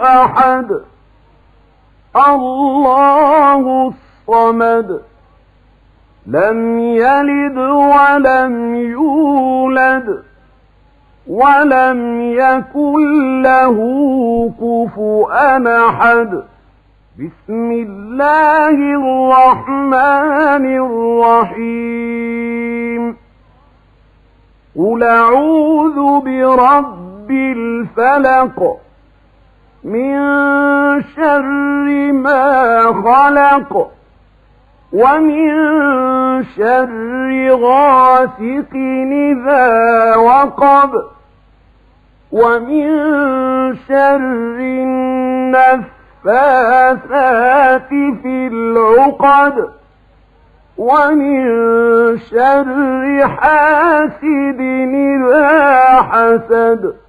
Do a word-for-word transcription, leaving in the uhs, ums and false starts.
أحد الله الصمد لم يلد ولم يولد ولم يكن له كفؤا أحد. بسم الله الرحمن الرحيم. قل أعوذ برب الفلق من شر ما خلق ومن شر غاسق إذا وقب ومن شر النفاثات في العقد ومن شر حاسد إذا حسد.